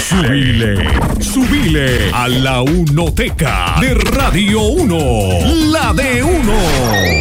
Subile a la Unoteca de Radio 1, la de 1.